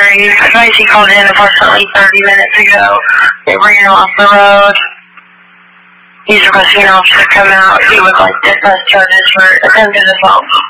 sorry. Advice he called in approximately 30 minutes ago. They ran him off the road. He's requesting an officer to come out. He would like to press charges for attempted assault.